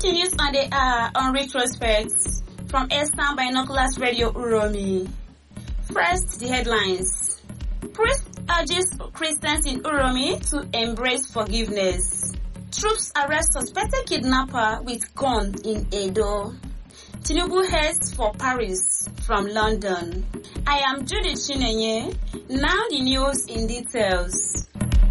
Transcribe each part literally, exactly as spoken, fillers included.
Continues on the uh, on retrospect from Eastern Binoculars Radio Uromi. First, the headlines. Priest urges Christians in Uromi to embrace forgiveness. Troops arrest suspected kidnapper with gun in Edo. Tinubu heads for Paris from London. I am Judith Chinenye. Now the news in details.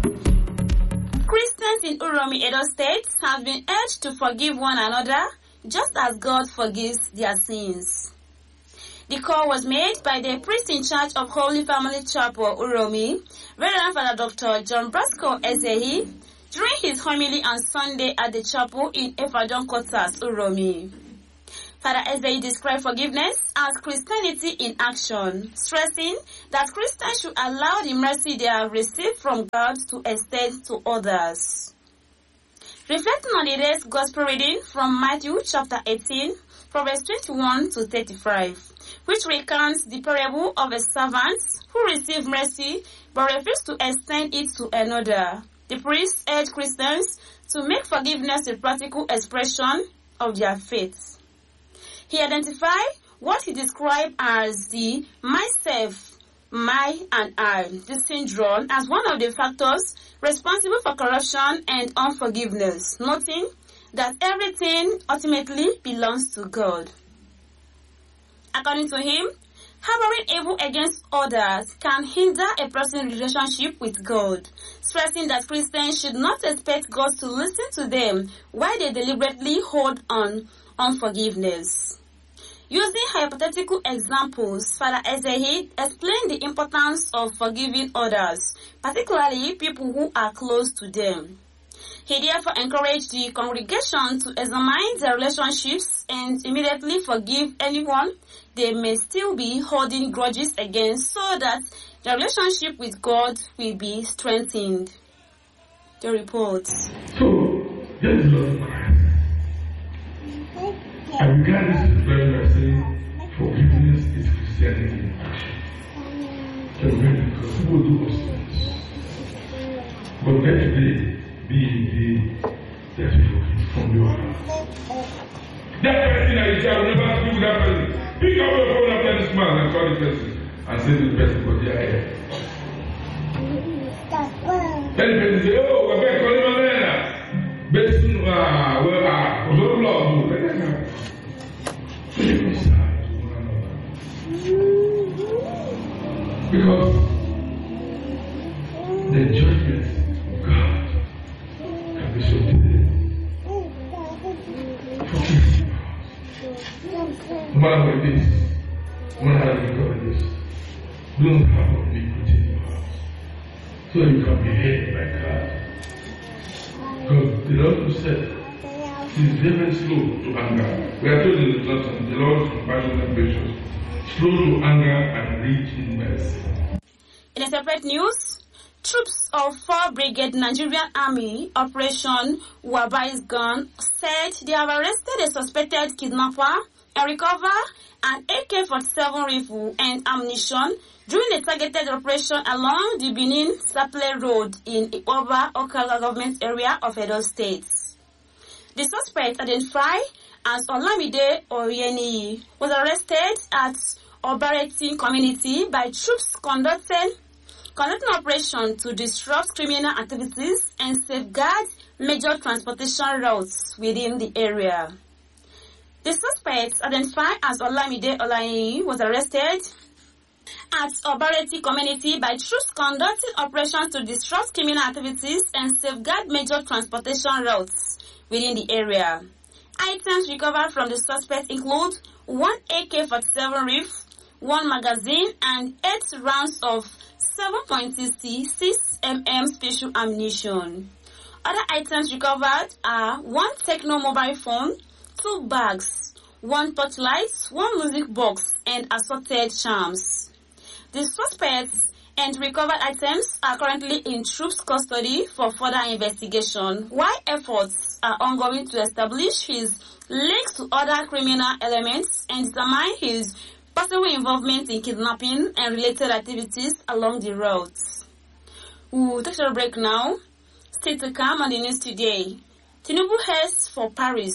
Christians in Uromi, Edo State have been urged to forgive one another just as God forgives their sins. The call was made by the priest in charge of Holy Family Chapel, Uromi, Reverend Father Doctor John Brasco Ezehi, during his homily on Sunday at the chapel in Efadon Quarters, Uromi. Father Ezehi described forgiveness as Christianity in action, stressing that Christians should allow the mercy they have received from God to extend to others. Reflecting on the day's gospel reading from Matthew chapter eighteen, from verse twenty-one to thirty-five, which recounts the parable of a servant who received mercy but refused to extend it to another. The priest urged Christians to make forgiveness a practical expression of their faith. He identified what he described as the myself, my, and I, the syndrome, as one of the factors responsible for corruption and unforgiveness, noting that everything ultimately belongs to God. According to him, harboring evil against others can hinder a person's relationship with God, stressing that Christians should not expect God to listen to them while they deliberately hold on unforgiveness. Using hypothetical examples, Father Ezehi explained the importance of forgiving others, particularly people who are close to them. He therefore encouraged the congregation to examine their relationships and immediately forgive anyone they may still be holding grudges against so that their relationship with God will be strengthened. The report. So, there is love of Christ. I regard this very much saying forgiveness is Christianity in action. Because people do us things. But let today be the that you forgive from your heart. That person that you say, I will never speak with that person. Pick up your phone after this man and call the person and say to the person, but they are here. Then the person say, oh, we're back calling my man. Best soon, ah, well, ah, was all love. Because the judgment of God can be so delayed. Forgive no matter what it is, no matter how you cover this, don't have iniquity in your heart. So you can be hated by God. Because the Lord said, He is very slow to anger. We are told in the lesson, the Lord is compassionate and gracious, slow to anger and rich in mercy. In a separate news, troops of four Brigade Nigerian Army Operation Wabai's Gun said they have arrested a suspected kidnapper and recovered an A K forty-seven rifle and ammunition during a targeted operation along the Benin-Saple Road in Ipoba, Okala government area of Edo State. The suspect, identified as Olamide Oyeni, was arrested at Obareti community by troops conducting conducting operation to disrupt criminal activities and safeguard major transportation routes within the area. The suspect, identified as Olamide Olayi, was arrested at Obareti community by troops conducting operations to disrupt criminal activities and safeguard major transportation routes within the area. Items recovered from the suspect include one A K forty-seven rifle, one magazine, and eight rounds of seven point six millimeter special ammunition. Other items recovered are one Techno mobile phone, two bags, one torchlight, one music box, and assorted charms. The suspects and recovered items are currently in troops' custody for further investigation, while efforts are ongoing to establish his links to other criminal elements and determine his possible involvement in kidnapping and related activities along the routes. We'll take a break now. Stay to come on the news today. Tinubu heads for Paris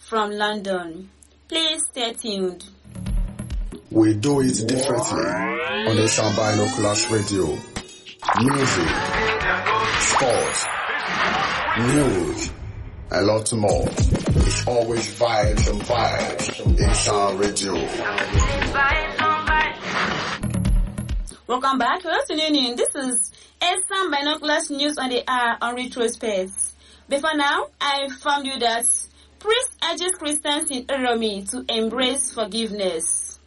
from London. Please stay tuned. We do it differently on Asian Binoculars Radio. Music, sports, news, a lot more. It's always vibes and vibes. Asian Radio. Welcome back. Good afternoon. This is Asian Binoculars News on the Hour on Retrospect. Before now, I informed you that priest urges Christians in Uromi to embrace forgiveness.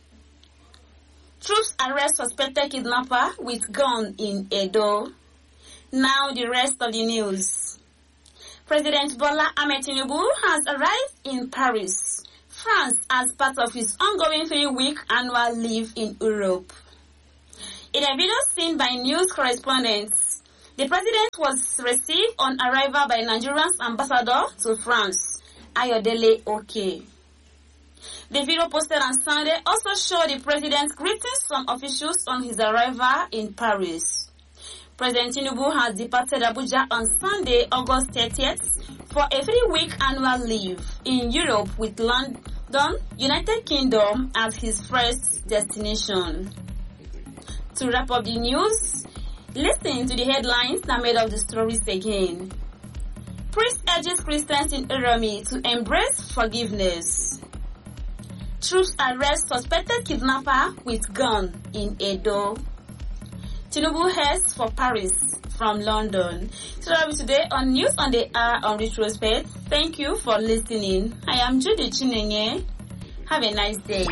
Troops arrest suspected kidnapper with gun in Edo. Now the rest of the news. President Bola Ahmed Tinubu has arrived in Paris, France, as part of his ongoing three-week annual leave in Europe. In a video seen by news correspondents, the president was received on arrival by Nigeria's ambassador to France, Ayodele Oke. The video posted on Sunday also showed the president greeting some officials on his arrival in Paris. President Tinubu has departed Abuja on Sunday, August thirtieth, for a three-week annual leave in Europe with London, United Kingdom as his first destination. To wrap up the news, listen to the headlines that made up the stories again. Priest urges Christians in Uromi to embrace forgiveness. Troops arrest suspected kidnapper with gun in Edo. Tinubu heads for Paris from London. So that will be today on News on the Hour on Retrospect. Thank you for listening. I am Judy Chinenye. Have a nice day.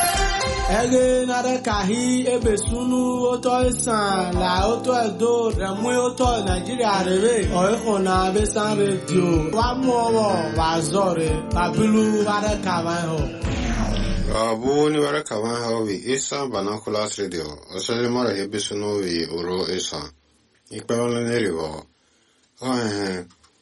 Ege nare kahi ebe sunu oto isan la oto edo remu oto Nigeria rebe oiko na besan radio wa mu owo wa zore babilu ware kawan ho. Abu ni ware kawan ho wi Asian Binoculars Radio osele mara ebe sunu wi oro Asian ipe wala neriwo oh eh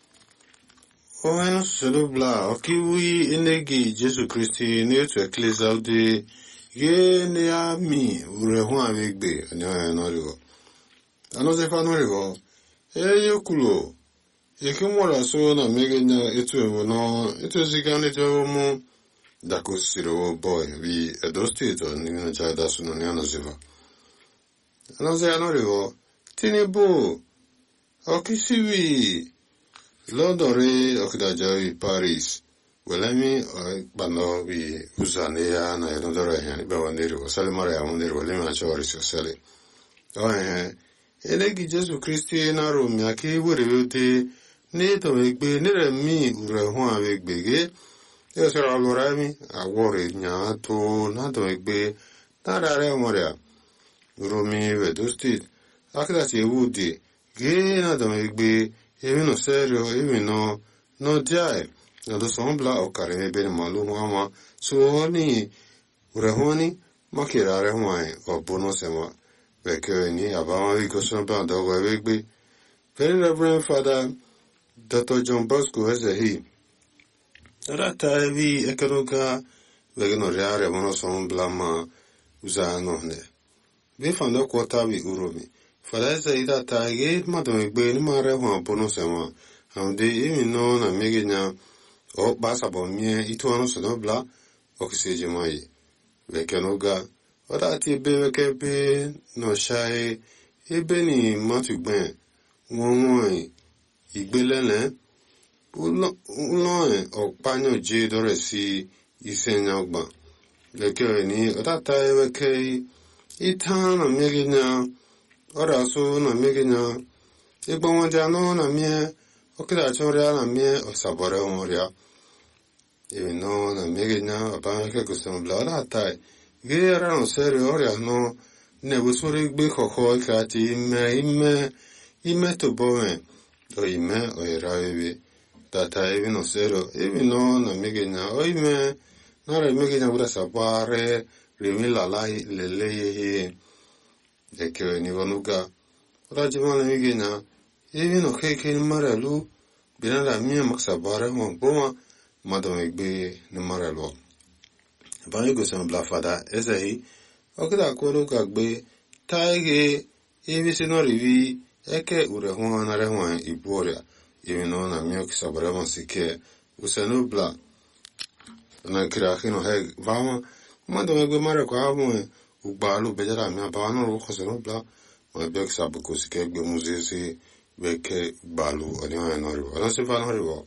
Owen Selubla, Okiwi Inegi, Jesu Christi, near to Ecclesial de Ye Nea Mi, Urehua Vigbe, and Norigo. Another Fanorigo, Eyokulo, Yakimora Sona Megana, Etu, no, it was a ganito Dakusiro boy, we a dostit on Ninaja Dasunaniana Ziva. Another Anorigo, Tiny Boo, Okisiwi. Londore okudajawi Paris. Welemi bando bi uzania na yondore yani ba wandiri wasale mara ya wandiri welemi achori sosale. Ohe elegi Jesu Christi na Rome yake wereyote ne to megbe ne remi urehu awegbege. Yo sera alorami awore nya to na to megbe tarare moria. Rome vedosti akda ti ewudi ge na to megbe even no serio, even no no jai. No do sombla o kareme bene malu mama. So ni urehoni makira rehwai o bono sema. Veke ni abama vi koson pa dogo evegbe. Very Reverend Father Doctor John Bosco has a he. Rata vi ekeruka vege no reare bono sombla ma uza nohne. Vi fando kwota vi uromi. Fada ida tage madame gbe ni mare ho bono sema amde imi no na megenya o basa bo mie itu anu so no bla o kiseje mai vekenoga oda ti be kebe no shai ebe ni matugben won won igbelele ulo ulo o panyo je dore si isenya ogba veke ni oda ta veke itana megenya Ora so na megenya igbo wonja no na mie okida choria na mie osabore oria even no na megenya aba ke kusem bla tai gera no serio oria no ne busuri gbe khokho kati ime ime ime to boe o ime o irawe data even no serio even no na megenya o ime na re megenya bura sabare rimila lai lele Eke ni wanuga. Rajimana migena. Evi no keke ni maralu. Binala miya maksabare mo boma. Madam egbe ni maralu. Bani gusan blafada. Ezehi. Okida kono kagbe. Taige. Evi sino rivi. Eke urehuwa na rehuwa iboria. Evi no na miya kisabare mo sike. Usanu bla. na kira hino he vama mando me mare kwa amu ugbalu bejara mi aba no ro khose no bla ma be sabu ko sike gbe muzesi be ke balu oni ma no ro no se fa no ro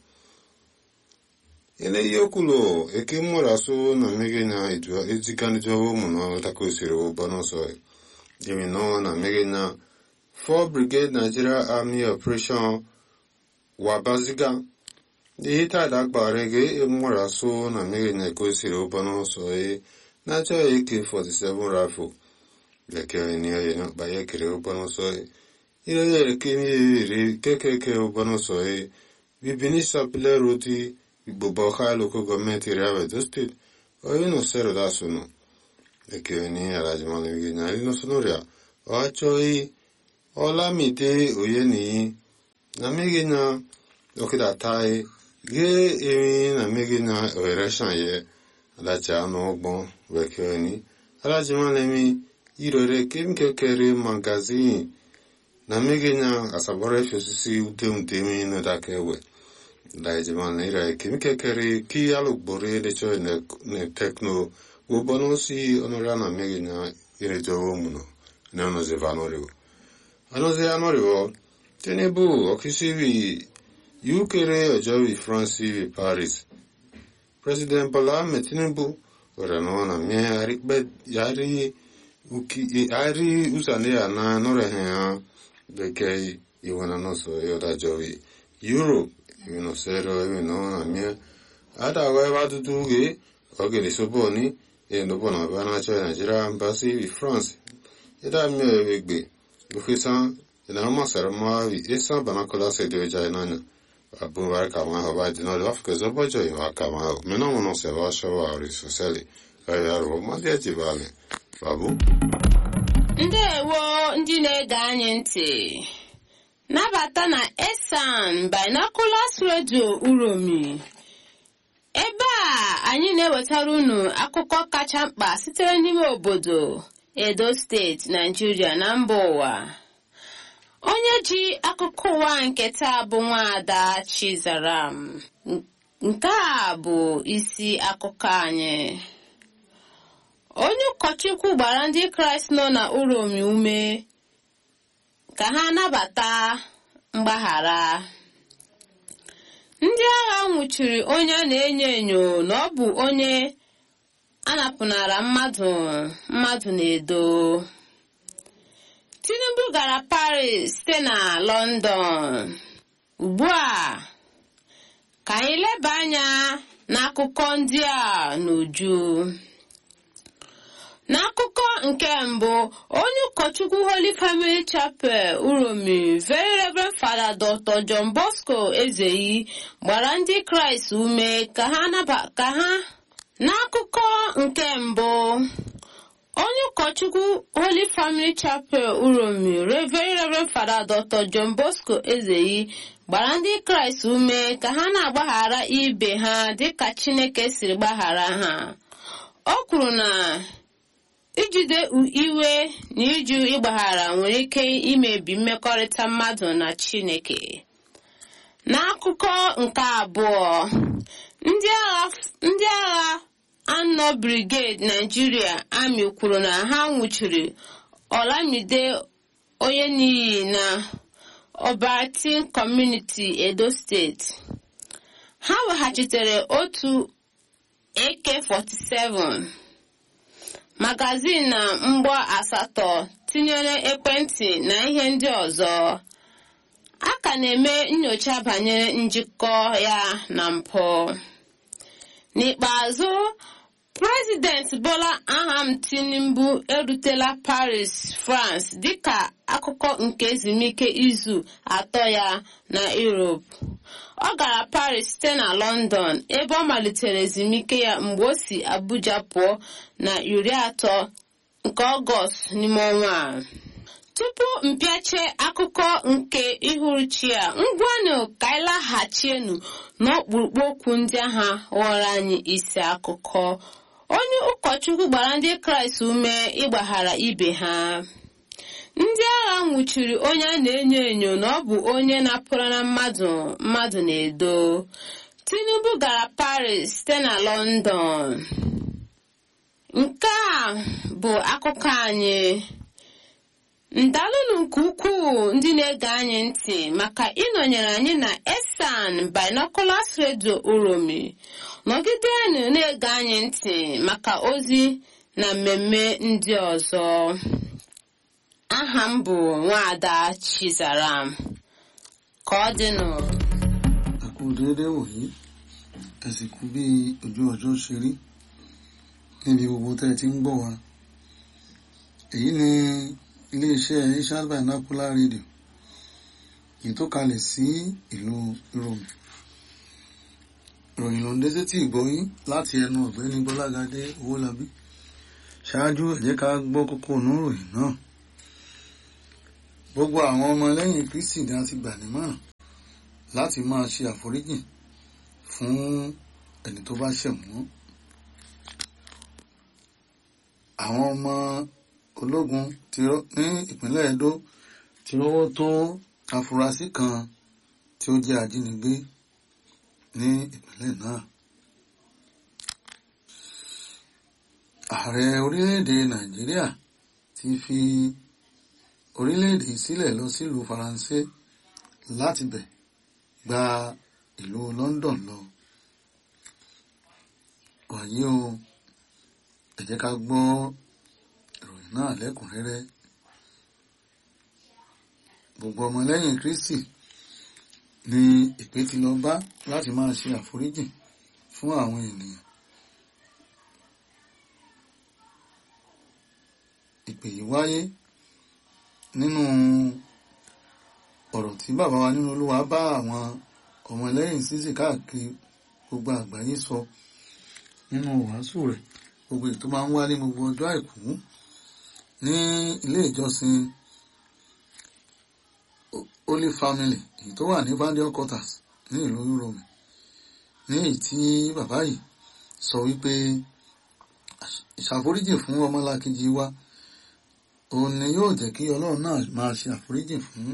ene yokulo e ke mora so na mege na idwa ezikani jo mu no ta ko siro bono so yemi no na mege na four Brigade Nigeria Army Operation Wabaziga. The hita dakbarege e mora so na mege na ko siro bono so e na cho A K forty-seven rifle. Leke ni ye no ba ye kire bono so e. Ile ye ke mi ri ke ke ke bono so e. Bi binisa pile roti Bobo local government area of the state, or you know, Sarah Dasuno. The Kevini, Rajman, no Sonoria, or actually, Ola Mite, Uyeni, Namigina, Okida Ge Emin, Namigina, or Rashan ye, Lachano Bon, Vekeni, Rajman Lemi, Ire Kim Kekeri magazine, Namigina, as a boref you see, Udum Demi in the dark away. Laijiman ira kimike keri ki aluk bore de cho ne ne techno wo bonosi onorana megina ire jo muno ne ono ze vanoriwo ano ze anoriwo tenebu okisivi yukere ojowi France vi Paris President Bola Tinubu orano na me ari be yari uki ari usane ana norehe beke iwana no so yoda jowi Europe you know, Sero, you know, and me. Ada weba to do it, okay, the Soboni, and the Bonavana, Nigeria embassy with France. It had me a big bit. Because some, in Amaserma, we is some Banacola said to Jaina. Abu Rakama, I did not laugh because of Bojo in Wakama. Menomono Sevasha or Soseli. I are Romadia Givale. Babu. Ndewo ndị na-ege anyị ntị. Nabata na Esan Binoculars Radio Uromi. Ebe a anyị na-ewetara unu akụkọ kacha mkpa sitere n'ime obodo Edo State, Nigeria na mba ụwa. Onye ji akụkọ ụwa nke taa bụ Nwaada Chizaram. Nke a bụ isi akụkọ anyị. Onye ụkọchukwu gbara ndị Kraịst nọ na Uromi ume ka ha nabata mgbaghara. Ndị agha nwụchiri onye a na-enyo enyo na ọ bụ onye anapụnara mmadụ mmadụ na-edo. Tinubu gara Paris site na London. Ugbu a ka anyị leba anya n'akụkọ ndị a n'uju. N'akụkọ nke mbụ, onye ụkọchukwu Holy Family Chapel Uromi, Very Reverend Father Doctor John Bosco Ezeyi gbara ndị Kraịst ume ka ha naba ka ha. N'akụkọ nke mbụ, onye ụkọchukwu Holy Family Chapel Uromi, Very Reverend Father Doctor John Bosco Ezeyi gbara ndị Kraịst ume ka ha na-agbaghara ibe ha dịka Chineke siri gbaghara ha. O kwuru na ijide iwe na iju ịgbaghara nwere ike imebi mmekọrịta mmadụ na Chineke. N'akụkọ nke abụọ, ndị agha ndị agha anọ Brigade Nigeria Army kwuru na ha nwụchiri Olamide onye n'iyi na Obatin Community, Edo State. Ha weghachitere otu A K forty-seven magazin na mgbọ asatọ tinyere ekwentị na ihe ndị ọzọ. A ka na-eme nnyocha banyere njikọ ya na mpụ. N'ikpeazụ, President Bola Ahmed Tinubu erutela Paris, France dịka akụkụ nke ezumike izu atọ ya na Europe. Ọ gara Paris site na London ebe ọ malitere ezumike ya mgbe o si Abuja pụọ na iri atọ nke Ọgọst n'ime ọnwa a. Tupu mpịache akụkọ nke ihuruchi a, ngwanụ ka anyị laghachienu n'ọkpụrụkpụ okwu ndị agha ghọrọ anyị isi akụkọ. Onye ụkọchukwu gbara ndị Kraịst ume ịgbaghara ibe ha. Ndị agha nwụchiri onye a na-enyo enyo na ọ bụ onye napụrụ na mmadụ mmadụ na-edo. Tinubu gara Paris site na London. Nke a bụ akụkọ anyị. Ndalụnụ nke ukwuu ndị na-ege anyị ntị maka ịnọnyere anyị na Esan Binoculars Radio Uromi. Nọgidenụ na-ege anyị ntị maka ozi na mmemme ndị ọzọ. Aha m bụ Nwaada Chizaram. Ka ọ dịnụ. Àkú déédé wòyí, ẹ̀sìnkú bí ojú ọjọ́ ṣe rí níbi gbogbo tẹ́ ẹ ti ń gbọ́ wa. Èyí ni iléeṣẹ́ Esan Binocular Radio, èyí tó kalẹ̀ sí ìlú Uromi. Ìròyìn ló ń dé sétí ìgbọ́yín láti ẹnu ọ̀gbẹ́ni Gbọ́lágadé Owólabí. Ṣáájú ẹ jẹ́ ká gbọ́ kókó inú ìròyìn náà. Gbogbo àwọn ọmọ lẹ́yìn Kristi ni a ti gbà nímọ̀ràn láti máa ṣe àforíjìn fún ẹni tó bá ṣẹ̀ wọ́n. Àwọn ọmọ ológun ní ìpínlẹ̀ Edo ti rọ́wọ́ tó afurasí kan tí ó jẹ́ ajínigbé ní ìpínlẹ̀ náà. Ààrẹ orílẹ̀-èdè Nàìjíríà ti fi orílẹ̀-èdè sílẹ̀ lọ sílùú Faransé láti bẹ̀ gba ìlú London lọ. Wàyí o, ẹ jẹ́ ká gbọ́ ìròyìn náà lẹ́kùnrẹ́rẹ́. Gbogbo ọmọlẹ́yìn Kristi ni ìpè ti lọ bá láti máa ṣe àforíjìn fún àwọn ènìyàn. Ìpè yìí wáyé nínú ọ̀rọ̀ tí bàbá wa nínú Olúwa bá àwọn ọmọlẹ́yìn sísì káàkiri gbogbo àgbáyé sọ nínú wàásù rẹ̀ gbogbo ètò máa ń wá ní gbogbo ọjọ́ àìkú ní ilé ìjọsìn Holy Family èyí tó wà ní Vandeal Quarters ní ìlú Uromi, ní èyí tí bàbá yìí sọ wípé ìṣàforíjì fún ọmọlàkejì wa òun ni yóò jẹ́ kí Ọlọ́run náà máa ṣe àforíjì fún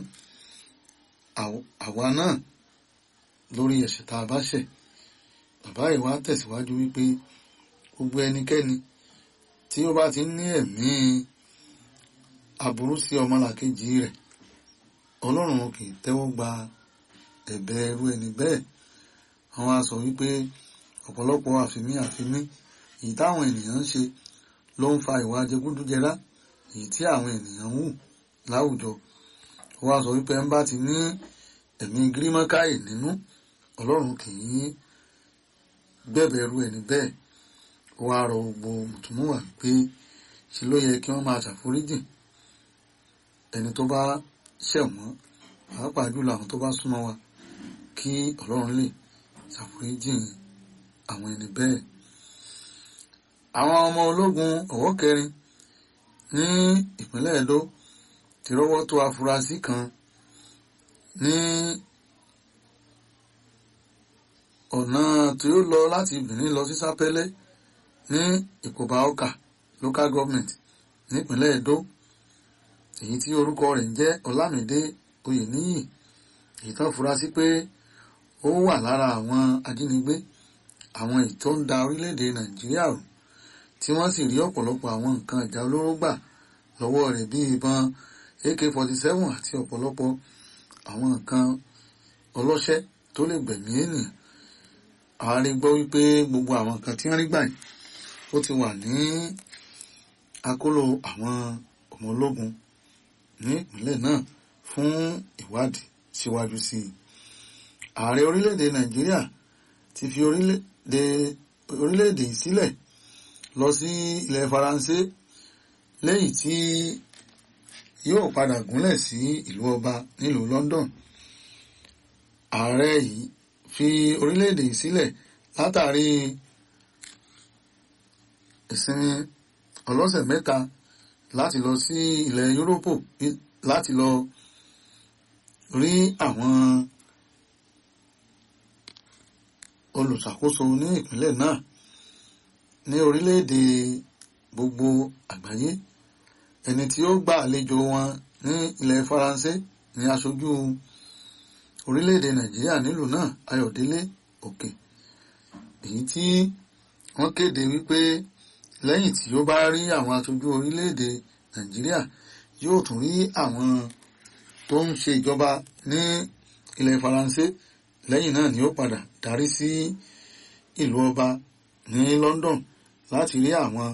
àwa náà lórí ẹ̀ṣẹ̀ tá a bá ṣẹ̀. Bàbá yìí wá tẹ̀síwájú wípé gbogbo ẹnikẹ́ni tí ó bá ti ní ẹ̀mí aburú sí ọmọlàkejì rẹ̀, Ọlọ́run kì í tẹ́wọ́ gba ẹ̀bẹ̀ ẹrú ẹni bẹ́ẹ̀. Wọ́n wá sọ wípé ọ̀pọ̀lọpọ̀ àfimí àfimí èyí táwọn ènìyàn ń ṣe ló ń fa ìwà jẹgúdújẹrá èyí tí àwọn ènìyàn ń hù láwùjọ. Wọ́n wá sọ wípé ń bá ti ní ẹ̀mí gírímọ́káì nínú, Ọlọ́run kì í gbẹ̀bẹ̀ ẹrú ẹni bẹ́ẹ̀. Ó wá rọ gbogbo mùtúmùwà wípé ṣe ló yẹ kí wọ́n máa ṣàforíjìn ẹni tó bá ṣẹ̀ wọ́n, pàápàá jùlọ àwọn tó bá súnmọ́ wa, kí Ọlọ́run lè ṣàforíjìn àwọn ẹni bẹ́ẹ̀. Àwọn ọmọ ológun ọ̀wọ́ kẹrin ní ìpínlẹ̀ Edo ti rọ́wọ́ tó afurasí kan ní ọ̀nà tí ó lọ láti Benin lọ sí Sápẹ́lẹ́ ní Ìkòbá Ọkà local government nípínlẹ̀ Edo, èyí tí orúkọ rẹ̀ ń jẹ́ Ọlámídé Oyèníyì, èyí tán fura sí pé ó wà lára àwọn ajínigbé, àwọn èyí tó ń da orílẹ̀-èdè Nàìjíríà rú, tí wọ́n sì rí ọ̀pọ̀lọpọ̀ àwọn nǹkan ìjà olóró gbà lọ́wọ́ rẹ̀ bíi ìbọn A K forty-seven àti ọ̀pọ̀lọpọ̀ àwọn nǹkan ọlọ́ṣẹ́ tó lè gbẹ̀mí ènìyàn. A rí gbọ́ wípé gbogbo àwọn nǹkan tí wọ́n rí gbà yìí ó ti wà ní akóló àwọn ọmọ ológun ní ìpínlẹ̀ náà fún ìwádìí síwájú sí i. Ààrẹ orílẹ̀-èdè Nàìjíríà ti fi orílẹ̀-èdè orílẹ̀-èdè sílẹ̀ lọ sí ilẹ̀ Faransé, lẹ́yìn tí yóò padà gúnlẹ̀ sí ìlú ọba nílùú London. Ààrẹ yìí fi orílẹ̀-èdè sílẹ̀ látàrí ìsinmi ọlọ́sẹ̀ mẹ́ta láti lọ sí ilẹ̀ Yúróòpù láti lọ rí àwọn olùṣàkóso ní ìpínlẹ̀ náà ní orílẹ̀-èdè gbogbo àgbáyé. Ẹni tí ó gba àlejò wọn ní ilẹ̀ Faransé ní aṣojú orílẹ̀-èdè Nàìjíríà nílùú náà, Ayọ̀délé Òkè, èyí tí wọ́n kéde wípé lẹ́yìn tí ó bá rí àwọn aṣojú orílẹ̀-èdè Nàìjíríà yóò tún rí àwọn tó ń ṣe ìjọba ní ilẹ̀ Faransé lẹ́yìn náà ni ó padà darí sí ìlú ọba ní London láti rí àwọn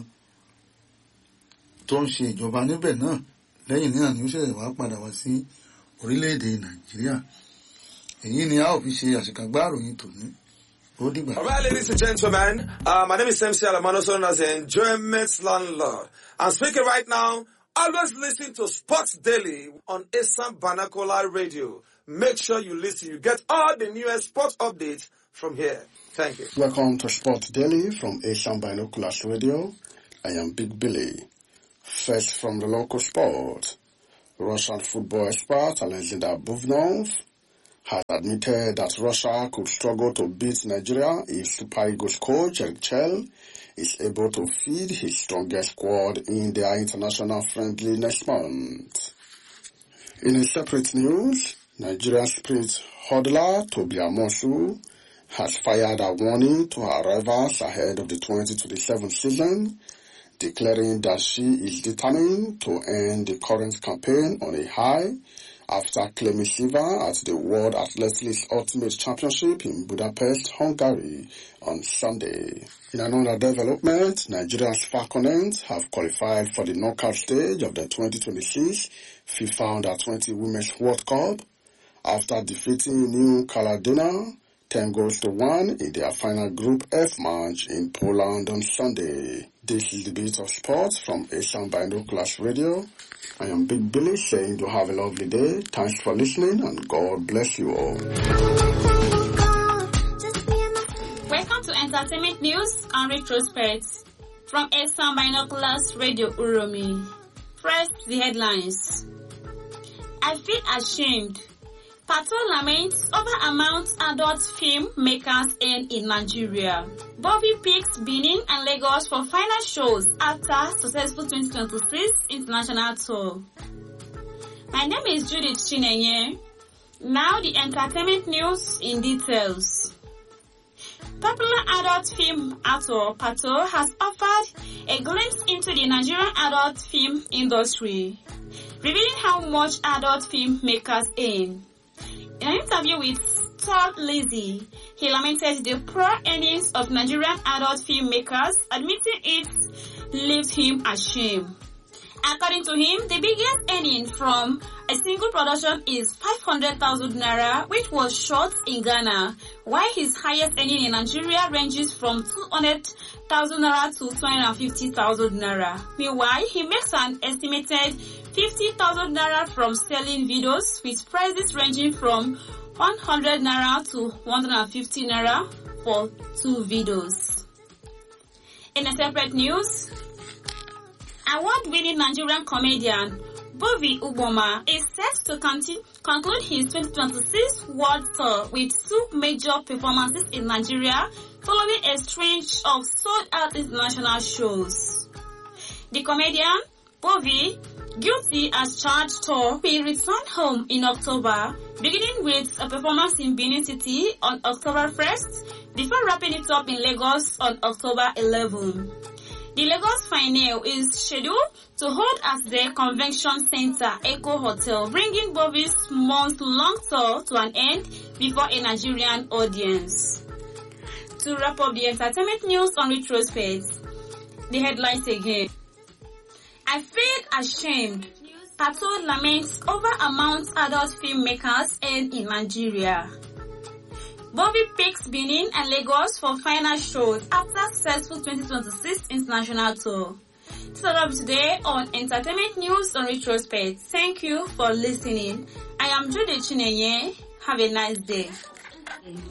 tó ń ṣe ìjọba níbẹ̀ náà lẹ́yìn náà ni ó ṣẹ̀ṣẹ̀ wá padà wá sí orílẹ̀-èdè Nàìjíríà. Èyí ni a ó fi ṣe àṣekágbá ìròyìn tòní. Ó dìgbà. All right, ladies and gentlemen, uh, my name is M C Alamano, known as the Enjoyment Landlord. I'm speaking right now. Always listen to Sports Daily on Esan Banakola Radio. Make sure you listen. You get all the newest sports updates from here. Thank you. Welcome to Sports Daily from Asian Binoculars Radio. I am Big Billy. First from the local sport, Russian football expert Alexander Buvnov has admitted that Russia could struggle to beat Nigeria if Super Eagles coach Eric Chell is able to feed his strongest squad in their international friendly next month. In a separate news, Nigerian sprint hurdler Tobi Amosu has fired a warning to her rivals ahead of the twenty twenty-seven season, declaring that she is determined to end the current campaign on a high after claiming silver at the World Athletics Ultimate Championship in Budapest, Hungary on Sunday. In another development, Nigeria's Falconets have qualified for the knockout stage of the twenty twenty-six FIFA Under twenty Women's World Cup after defeating New Caledonia ten goals to one in their final Group F match in Poland on Sunday. This is the Beat of Sports from Asian Binoculars Radio. I am Big Billy saying you have a lovely day. Thanks for listening and God bless you all. Welcome to Entertainment News and Retrospect from Asian Binoculars Radio Uromi. First, the headlines. I feel ashamed. Pato laments over amount adult film makers earn in Nigeria. Bobby picks Benin and Lagos for final shows after successful twenty twenty-six international tour. My name is Judith Chinenye. Now the entertainment news in details. Popular adult film actor Pato has offered a glimpse into the Nigerian adult film industry, revealing how much adult film makers earn. In an interview with Todd Lizzie, he lamented the poor earnings of Nigerian adult filmmakers, admitting it leaves him ashamed. According to him, the biggest earning from a single production is five hundred thousand naira, which was shot in Ghana, while his highest earning in Nigeria ranges from two hundred thousand naira to two hundred fifty thousand naira. Meanwhile, he makes an estimated fifty thousand naira from selling videos, with prices ranging from one hundred naira to one hundred fifty naira for two videos. In a separate news, award-winning Nigerian comedian Bobby Uboma is set to continue, conclude his twenty twenty-six World Tour with two major performances in Nigeria following a stretch of sold-out international shows. The comedian, Bobby, guilty as charged tour, will return home in October, beginning with a performance in Benin City on October first, before wrapping it up in Lagos on October eleventh. The Lagos final is scheduled to hold at the Convention Center Echo Hotel, bringing Bobby's month-long tour to an end before a Nigerian audience. To wrap up the entertainment news on Retrospect, the headlines again. I feel ashamed. Pato laments over amount adult filmmakers earn in Nigeria. Bobby picks Benin and Lagos for final shows after successful twenty twenty-six international tour. This is all today on Entertainment News on Retrospect. Thank you for listening. I am Judy Chinenye. Have a nice day.